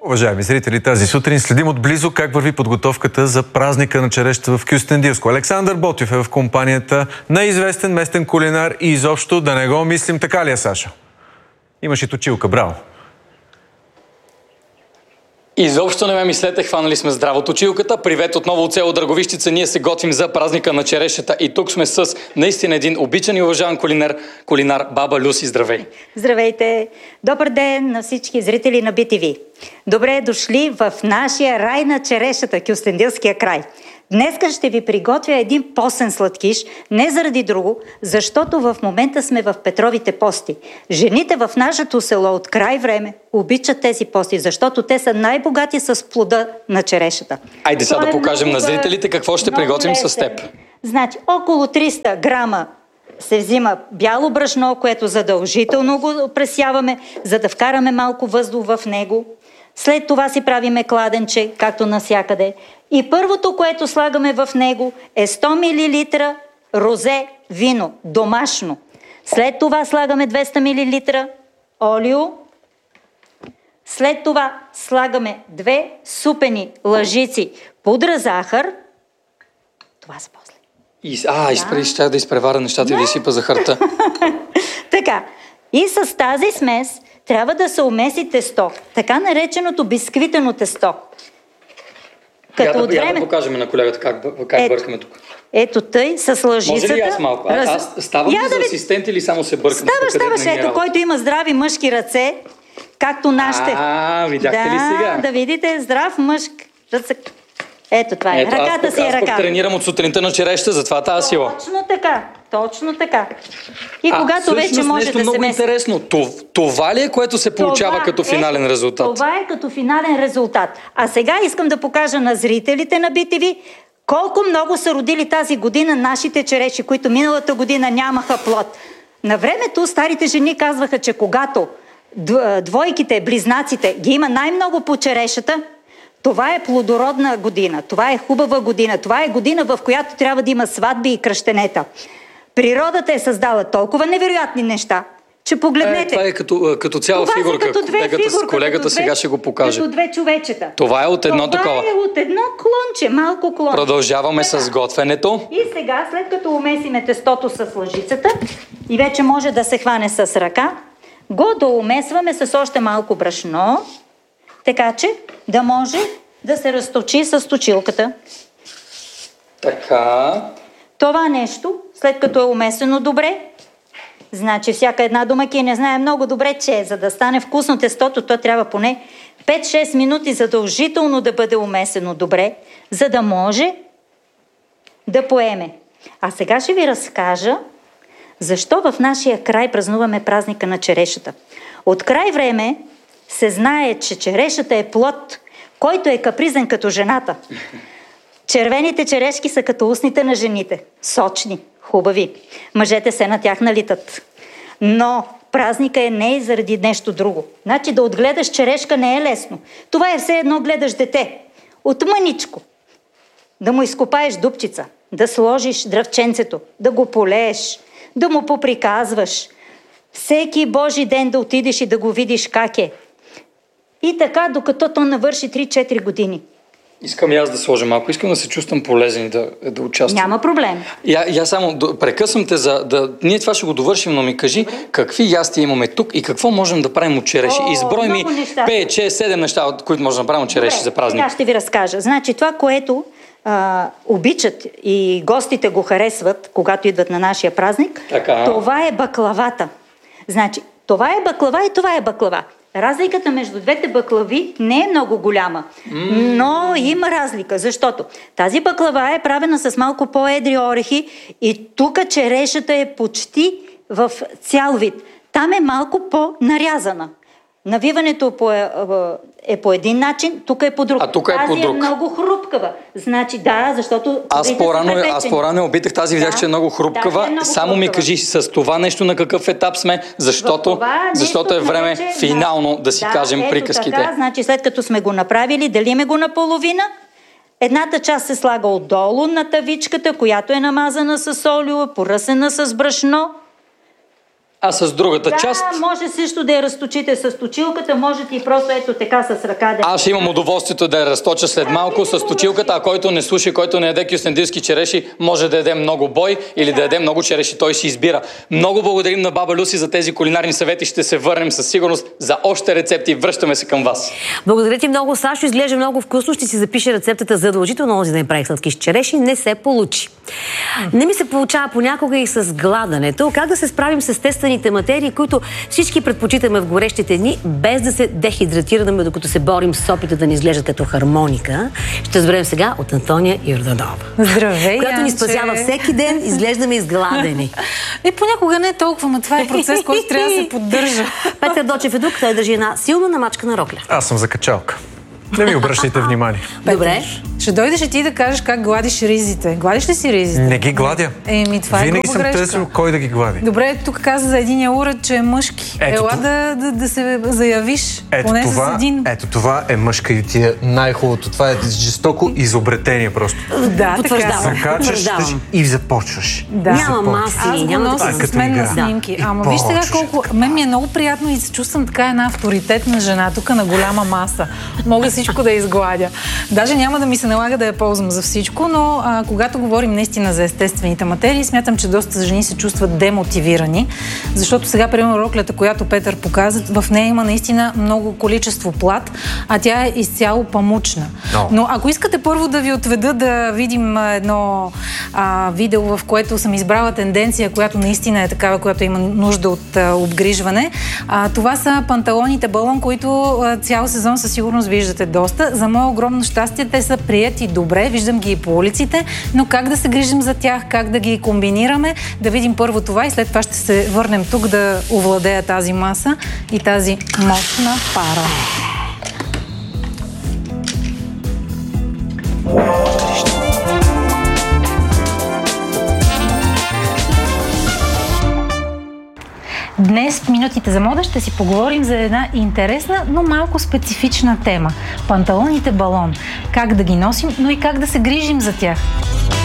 Уважаеми зрители, тази сутрин следим отблизо как върви подготовката за празника на черещата в Кюстендилско. Александър Ботев е в компанията на известен местен кулинар и изобщо да не го мислим, така ли е, Саша? Имаш и точилка, браво! Изобщо не ме мислете, хванали сме здраво точилката. Привет отново от село Драговищица. Ние се готвим за празника на черешата и тук сме с наистина един обичан и уважаван кулинар баба Люси. Здравей! Здравейте! Добър ден на всички зрители на BTV. Добре дошли в нашия рай на черешата, Кюстендилския край. Днеска ще ви приготвя един постен сладкиш, не заради друго, защото в момента сме в Петровите пости. Жените в нашето село от край време обичат тези пости, защото те са най-богати с плода на черешата. Айде сега да покажем на зрителите какво ще приготвим с теб. Значи, около 300 грама се взима бяло брашно, което задължително го пресяваме, за да вкараме малко въздух в него. След това си правиме кладенче, както навсякъде. И първото, което слагаме в него е 100 мл розе вино, домашно. След това слагаме 200 мл олио. След това слагаме 2 супени лъжици пудра захар. Това са после. Щях да изпреваря нещата и да изсипа захарта. Така. И с тази смес трябва да се умеси тесто. Така нареченото бисквитено тесто. Като да покажем на колегата как бъркаме тук. Ето тъй, с лъжицата. Може ли аз малко? Аз ставам ли за асистент или само се бъркам? Ставаш. Ето, който има здрави мъжки ръце, както нашите. Видяхте ли сега? Да видите, здрав мъжк ръце. Ето това е. Ръката си е ръка. Аз тренирам от сутринта на череща, затова тази сила. Точно така. И когато вече може да се много меси. Интересно. Това ли е, което се получава като финален резултат? Това е като финален резултат. А сега искам да покажа на зрителите на BTV колко много са родили тази година нашите череши, които миналата година нямаха плод. На времето старите жени казваха, че когато двойките, близнаците ги има най-много по черешата, това е плодородна година, това е хубава година, това е година, в която трябва да има сватби и кръщенета. Природата е създала толкова невероятни неща, че погледнете. Това е като цяла фигурка. Колегата сега ще го покаже. Като две човечета. Това е от едно такова. Това е от едно клонче, малко клонче. Продължаваме с готвенето. И сега, след като умесиме тестото с лъжицата и вече може да се хване с ръка, го доумесваме с още малко брашно, така че да може да се разточи с точилката. Така. Това нещо, след като е умесено добре, значи всяка една домакиня знае много добре, че за да стане вкусно тестото, то трябва поне 5-6 минути задължително да бъде умесено добре, за да може да поеме. А сега ще ви разкажа защо в нашия край празнуваме празника на черешата. От край време се знае, че черешата е плод, който е капризен като жената. Червените черешки са като устните на жените. Сочни, хубави. Мъжете се на тях налитат. Но празника е не и заради нещо друго. Значи да отгледаш черешка не е лесно. Това е все едно гледаш дете. От мъничко. Да му изкопаеш дупчица, да сложиш дръвченцето, да го полееш, да му поприказваш. Всеки Божи ден да отидеш и да го видиш как е. И така, докато то навърши 3-4 години. Искам и аз да сложа малко. Искам да се чувствам полезен и да участвам. Няма проблем. Я само прекъсвам те ние това ще го довършим, но ми кажи какви ястия имаме тук и какво можем да правим от череши. Изброй ми 5, 6, 7 неща, от които можем да правим от череши за празник. Сега ще ви разкажа. Значи това, което обичат и гостите го харесват, когато идват на нашия празник, това е баклавата. Значи, това е баклава и това е баклава. Разликата между двете баклави не е много голяма, но има разлика, защото тази баклава е правена с малко по-едри орехи и тук черешата е почти в цял вид. Там е малко по-нарязана. Навиването е по един начин, тук е по друг. А тук е по друг. Тази е много хрупкава. Значи защото... Аз по-рано опитах тази, видях, че е много хрупкава. Само ми кажи с това нещо на какъв етап сме, защото е време финално да си кажем приказките. Така, значи след като сме го направили, делиме го наполовина. Едната част се слага отдолу на тавичката, която е намазана с олио, поръсена с брашно. А с другата част... Да, може също да я разточите с точилката, можете и просто ето така с ръка да... Аз ще имам удоволствието да я разточа след малко с точилката, а който не слуша, който не яде кюстендилски череши, може да яде много бой или да яде много череши, той си избира. Много благодарим на баба Люси за тези кулинарни съвети, ще се върнем със сигурност за още рецепти. Връщаме се към вас. Благодаря ти много, Сашо, изглежда много вкусно, ще си запиша рецептата задължително, онзи да направих сладки с череши, не се получи. Не ми се получава понякога и с гладането. Как да се справим с естествените материи, които всички предпочитаме в горещите дни, без да се дехидратираме, докато се борим с опита да ни изглеждат като хармоника? Ще разберем сега от Антония Йорданова. Здравей, която ни спасява всеки ден, изглеждаме изгладени. Понякога не е толкова, но това е процес, който трябва да се поддържа. Петър Дочев е тук, той държи една силно намачкана рокля. Аз съм закачалка. Не ми обръщайте внимание. Добре. Ще дойдеш и ти да кажеш как гладиш ризите. Гладиш ли си ризите? Не ги гладя. Това винаги е съм търсил кой да ги глади. Добре, тук каза за един уред, че е мъжки. Ела да се заявиш. Ето това е мъжка и ти е най-хубавото. Това е жестоко изобретение просто. Да, така. Закачаш и започваш. Да. Няма маси. Аз го нося с мен на снимки. Ама виж сега колко... Мен ми е много приятно и се чувствам така една авторитетна жена, тук на голяма маса. Мога всичко да изгладя. Даже няма да ми се налага да я ползвам за всичко, но когато говорим наистина за естествените материи, смятам, че доста жени се чувстват демотивирани, защото сега, примерно, роклята, която Петър показа, в нея има наистина много количество плат, а тя е изцяло памучна. Но ако искате първо да ви отведа да видим едно видео, в което съм избрала тенденция, която наистина е такава, която има нужда от обгрижване, това са панталоните балон, които цял сезон със сигурност виждате доста. За мое огромно щастие, те са приети добре, виждам ги и по улиците, но как да се грижим за тях, как да ги комбинираме, да видим първо това и след това ще се върнем тук да овладея тази маса и тази мощна пара. Днес в Минутите за мода ще си поговорим за една интересна, но малко специфична тема – панталоните балон. Как да ги носим, но и как да се грижим за тях.